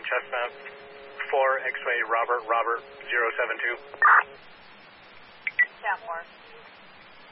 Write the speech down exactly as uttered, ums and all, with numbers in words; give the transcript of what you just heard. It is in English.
Chestnut four, X-ray Robert, Robert zero seven two. Chatmore.